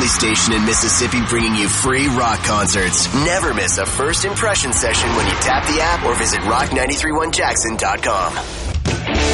only station in Mississippi bringing you free rock concerts. Never miss a first impression session when you tap the app or visit rock931jackson.com.